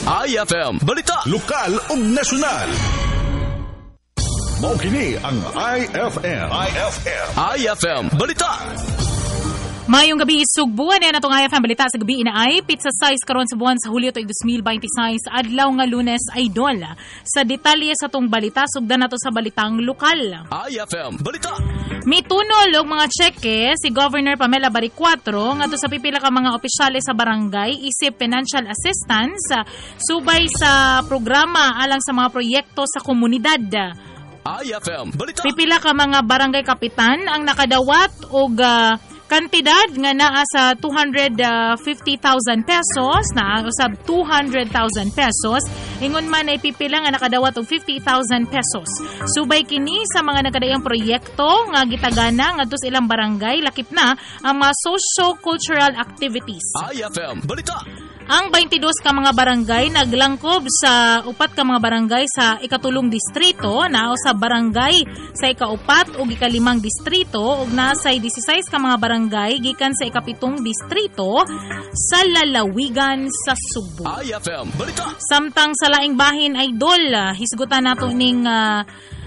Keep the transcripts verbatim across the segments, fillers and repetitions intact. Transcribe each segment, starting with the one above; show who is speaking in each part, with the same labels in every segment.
Speaker 1: I F M Balita,
Speaker 2: lokal ug nasyonal. Mao kini ang I F M. I F M.
Speaker 1: I F M Balita.
Speaker 3: Mayong gabi isugbuan na natong I F M Balita sa gabi inaay pizza size karon sa buwan sa Hulyo twenty twenty-six adlaw nga Lunes idol. Sa detalye sa tong balita sugdan nato sa balitang lokal.
Speaker 1: I F M Balita.
Speaker 3: Mitunol og mga tseke si Governor Pamela Baricuatro ngadto sa pipila ka mga opisyales sa barangay isip financial assistance subay sa programa alang sa mga proyekto sa komunidad.
Speaker 1: I F M Balita.
Speaker 3: Pipila ka mga barangay kapitan ang nakadawat og uh, kantidad nga naa sa two hundred fifty thousand pesos na usab two hundred thousand pesos ingon man ay pipila nga nakadawat og fifty thousand pesos. Subay kini sa mga nagkadaiyang proyekto nga gitagana ngadto sa ilang barangay lakip na ang mga socio-cultural activities.
Speaker 1: I F M Balita.
Speaker 3: Ang twenty-dos ka mga barangay naglangkob sa upat ka mga barangay sa ikatulong distrito na sa barangay sa ikaupat ug ikalimang distrito ug nasa sixteen ka mga barangay gikan sa ikapitong distrito sa lalawigan sa Subo.
Speaker 1: I F M Balita.
Speaker 3: Samtang sa laing bahin idol hisgutan nato ning uh,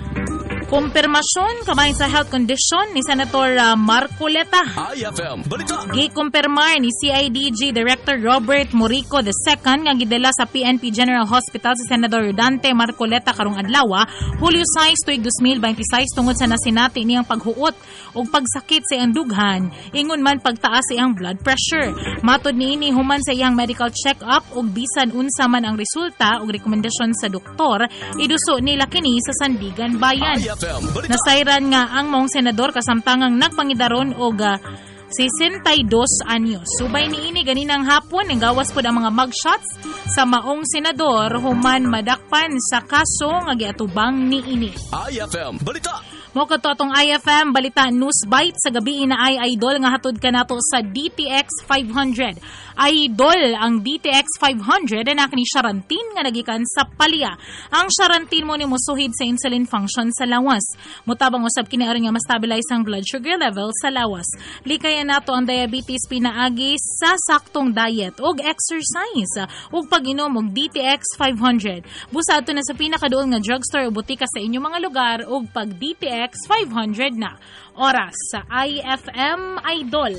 Speaker 3: kumpirmasyon kamay sa health condition ni Senator uh, Marcoleta.
Speaker 1: I F M Balita.
Speaker 3: Gikumpirmar ni C I D G Director Robert Morico the second nga gidala sa P N P General Hospital si Senador Dante Marcoleta karong adlaw Hulyo six tuig twenty twenty-six tungod sa nasinati niyang paghuot ug pagsakit sa iyang dughan ingon man pagtaas sa iyang blood pressure. Matud niini human sa iyang medical check-up ug bisan unsa man ang resulta ug rekomendasyon sa doktor iduso nila kini sa Sandigan Bayan. Nasayran nga ang maong senador kasamtangang nagpangidaron og uh, sixty-two anyos. Subay niini ganinang hapon ang gawas pod ang mga mugshots sa maong senador human madakpan sa kaso nga giatubang niini.
Speaker 1: I F M Balita.
Speaker 3: Mo kadto atong I F M Balita News Bite sa gabi na ay idol nga hatod kanato sa D T X five hundred. Idol ang D T X five hundred na kini Charantin nga nagikan sa palya. Ang Charantin mo ni mosuhid sa insulin function sa lawas. Mutabang usab kini aron nga ma-stabilize ang blood sugar level sa lawas. Likayan nato ang diabetes pinaagi sa saktong diet ug exercise ug pag-inom og D T X five hundred. Busa ato na sa pinakaduol nga drugstore o butika sa inyong mga lugar ug pag D T X five hundred na. Oras sa I F M Idol.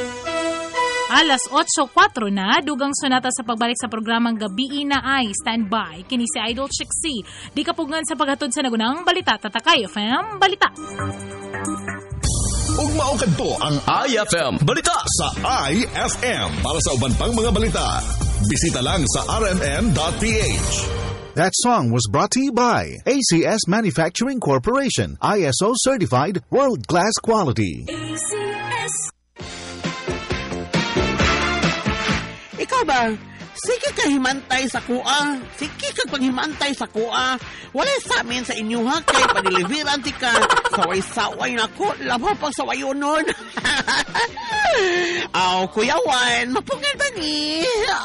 Speaker 3: Alas eight oh four na, dugang sonata sa pagbalik sa programang Gabi na ay standby. Kini si Idol Chick C. Di kapugngan sa paghatod sa nagunang balita. Tatakay F M Balita.
Speaker 2: Ug mao kadto ang
Speaker 1: I F M Balita
Speaker 2: sa I F M. Para sa uban pang mga balita, bisita lang sa r m n dot p h.
Speaker 4: That song was brought to you by A C S Manufacturing Corporation, I S O certified, world-class quality.
Speaker 5: A C S. Ikaw ba? Sige ka himantay sa kuha. Sige ka paghimantay sa kuha. Wala sa amin sa inyo ha. Kay padiliveran ti ka. Saway-saway na ko. Labo pag sawayon nun. Aw, Kuya Juan. Mapungan ba ni?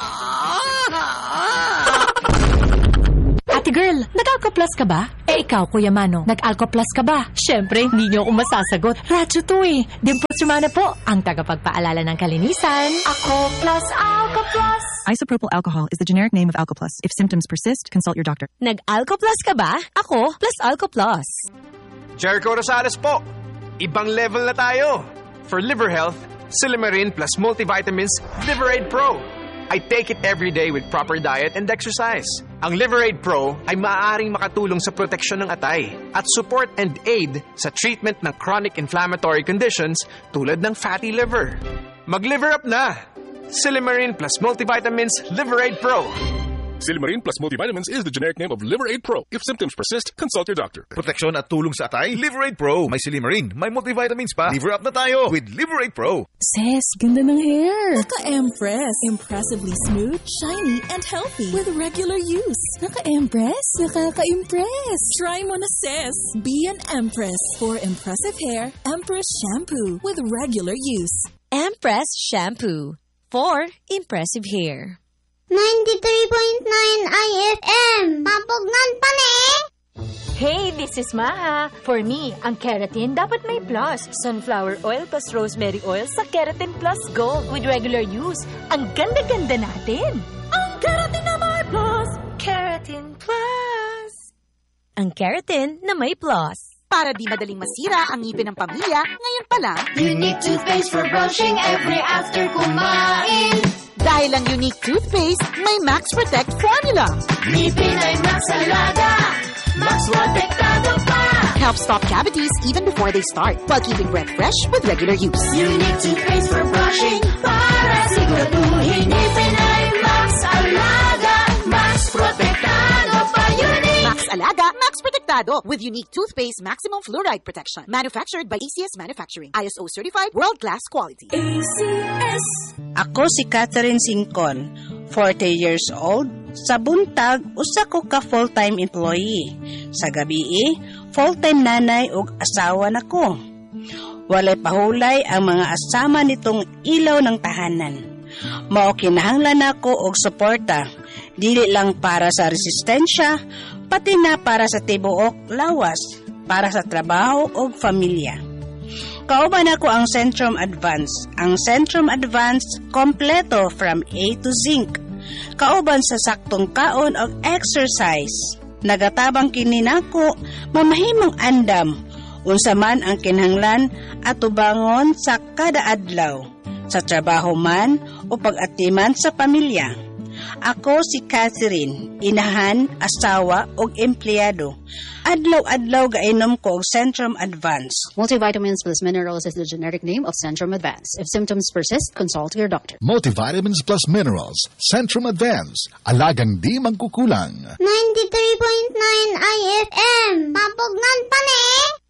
Speaker 6: Ate girl, nag-Alco-Plus ka ba? Eh ikaw, Kuya Mano, nag-Alco-Plus ka ba? Siyempre, hindi niyo ako masasagot. Radyo to eh. Dimples Romana po, ang tagapagpaalala ng kalinisan. Alco-Plus, Alco-Plus.
Speaker 7: Isopropyl alcohol is the generic name of Alco-Plus. If symptoms persist, consult your doctor.
Speaker 6: Nag-Alco-Plus ka ba? Ako, plus Alco-Plus.
Speaker 8: Jericho Rosales po. Ibang level na tayo. For liver health, Silimarin plus multivitamins Liveraid Pro. I take it every day with proper diet and exercise. Ang Liveraid Pro ay maaaring makatulong sa proteksyon ng atay at support and aid sa treatment ng chronic inflammatory conditions tulad ng fatty liver. Mag-liver up na! Silimarin plus multivitamins Liveraid Pro.
Speaker 2: Silimarin plus multivitamins is the generic name of Liveraid Pro. If symptoms persist, consult your doctor.
Speaker 9: Proteksyon at tulong sa atay, Liveraid Pro. May Silimarin, may multivitamins pa. Liver up na tayo with Liveraid Pro.
Speaker 10: Sis, ganda ng hair. Naka-Empress. Impressively smooth, shiny, and healthy with regular use. Naka-Empress? Nakaka-impress. Try mo na, sis. Be an Empress. For impressive hair, Empress Shampoo with regular use.
Speaker 6: Empress Shampoo. For impressive hair.
Speaker 11: ninety-three point nine I F M. Mapugnan pa ni.
Speaker 12: Hey, this is Maha. For me, ang keratin dapat may plus. Sunflower oil plus rosemary oil sa Keratin Plus Gold with regular use. Ang ganda-ganda natin.
Speaker 10: Ang keratin na may plus.
Speaker 6: ang keratin na may plus.
Speaker 13: Para di madaling masira ang ngipin ng pamilya, ngayon pa lang,
Speaker 14: Unique toothpaste for brushing every after kumain.
Speaker 13: Dahil ang Unique toothpaste, may Max Protect formula.
Speaker 14: Ngipin ay Max Alaga, Max Protektado pa.
Speaker 13: Help stop cavities even before they start, while keeping breath fresh with regular use.
Speaker 14: Unique toothpaste for brushing, para siguraduhin ngipin ay Max Alaga, Max Protektado pa. Unique
Speaker 13: Max Alaga, Max Protektado with Unique toothpaste maximum fluoride protection. Manufactured by A C S Manufacturing. I S O certified world-class quality.
Speaker 14: A C S.
Speaker 15: Ako si Catherine Sincon, forty years old. Sa buntag, usa ko ka full-time employee. Sa gabi, full-time nanay ug asawa nako. Walay pahulay ang mga asama nitong ilaw ng tahanan. Mao kinahanglan nako og suporta, dili lang para sa resistensya, pati na para sa tibuok lawas, para sa trabaho ug pamilya. Kauban ako ang Centrum Advance. Ang Centrum Advance kompleto from A to Zinc. Kauban sa saktong kaon og exercise. Nagatabang kini nako mamahimong andam unsa man ang kinahanglan atubangon sa kada adlaw, sa trabaho man o pag-atiman sa pamilya. Ako si Catherine, inahan, asawa ug empleyado. Adlaw-adlaw gainom ko og Centrum Advance.
Speaker 16: Multivitamins plus minerals is the generic name of Centrum Advance. If symptoms persist, consult your doctor.
Speaker 4: Multivitamins plus minerals. Centrum Advance. Alagang di magkukulang.
Speaker 11: ninety-three point nine I F M. Mapugnan pa ni.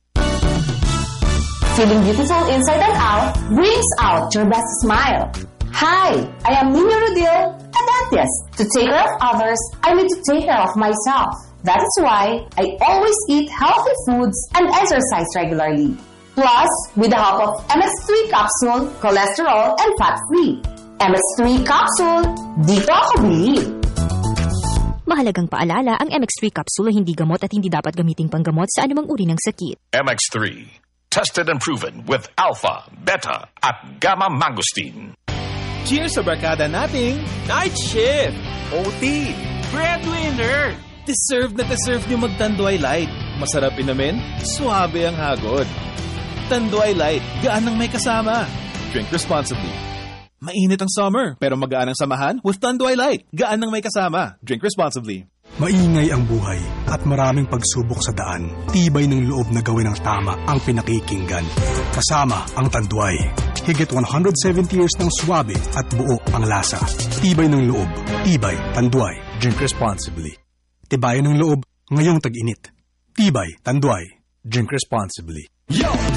Speaker 17: Feeling beautiful inside and out brings out your best smile. Hi, I am Nina Rodil, a dentist. To take care of others, I need to take care of myself. That is why I always eat healthy foods and exercise regularly. Plus, with the help of M X three capsule, cholesterol and fat-free. M X three capsule, dito ako bili.
Speaker 18: Mahalagang paalala, ang M X three capsule hindi gamot at hindi dapat gamiting panggamot sa anumang uri ng sakit.
Speaker 2: M X three, tested and proven with alpha, beta, at gamma mangosteen.
Speaker 19: Cheers sa barkada nating Night Shift, O T, Breadwinner. Deserve na deserve nyo mag-Tanduay Light. Masarap inamin, suabe ang hagod. Tanduay Light, gaan ang may kasama. Drink responsibly. Mainit ang summer, pero magaan ang samahan with Tanduay Light. Gaan ang may kasama. Drink responsibly.
Speaker 20: Maingay ang buhay at maraming pagsubok sa daan. Tibay ng loob na gawin ang tama ang pinakikinggan. Kasama ang Tanduay. Higit one hundred seventy years ng swabe at buo ang lasa. Tibay ng loob. Tibay. Tanduay. Drink responsibly. Tibayan ng loob ngayong tag-init. Tibay. Tanduay. Drink responsibly.
Speaker 19: Yo!